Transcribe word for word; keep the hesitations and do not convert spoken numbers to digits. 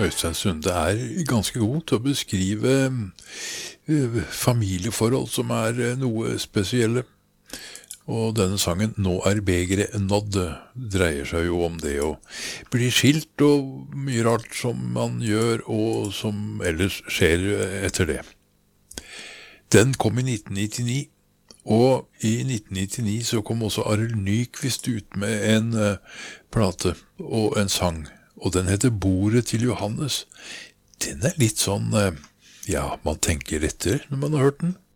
Øystein Sunde er ganske god til å beskrive eh, familieforhold som er eh, noe spesielle. Og denne sangen, Nå er begeret nådd, dreier seg jo om det å bli skilt og mye rart som man gjør og som ellers skjer etter det. Den kom i nitten nittini, og i nitten nittini så kom også Arild Nyquist ut med en uh, plate og en sang, og den heter Bordet til Johannes. Den er litt sånn, uh, ja, man tenker etter når man har hørt den.